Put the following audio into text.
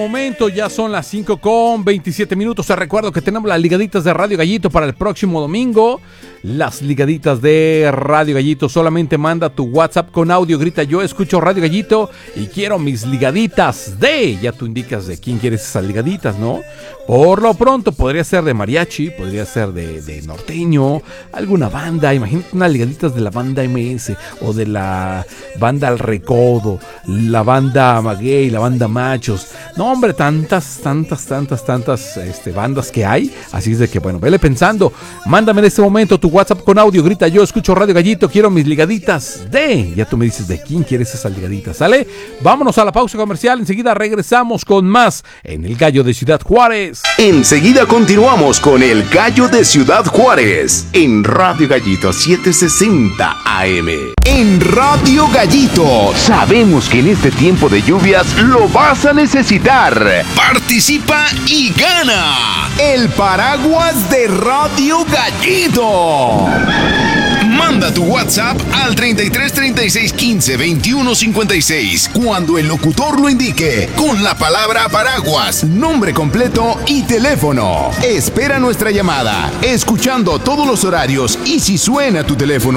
Momento, ya son las 5:27. Te recuerdo que tenemos las ligaditas de Radio Gallito para el próximo domingo. Las ligaditas de Radio Gallito. Solamente manda tu WhatsApp con audio. Grita: yo escucho Radio Gallito y quiero mis ligaditas de... Ya tú indicas de quién quieres esas ligaditas, ¿no? Por lo pronto podría ser de mariachi, podría ser de norteño, alguna banda. Imagínate unas ligaditas de la banda MS o de la banda Al Recodo, la banda Maguey, la banda Machos. No, hombre, tantas bandas que hay. Así es de que, bueno, vele pensando. Mándame en este momento tu WhatsApp con audio. Grita: yo escucho Radio Gallito, quiero mis ligaditas de... Ya tú me dices de quién quieres esas ligaditas, ¿sale? Vámonos a la pausa comercial. Enseguida regresamos con más en El Gallo de Ciudad Juárez. Enseguida continuamos con El Gallo de Ciudad Juárez en Radio Gallito 760 AM. En Radio Gallito sabemos que en este tiempo de lluvias lo vas a necesitar. Participa y gana el paraguas de Radio Gallito. Manda tu WhatsApp al 33 36 15 21 56 cuando el locutor lo indique, con la palabra paraguas, nombre completo y teléfono. Espera nuestra llamada, escuchando todos los horarios, y si suena tu teléfono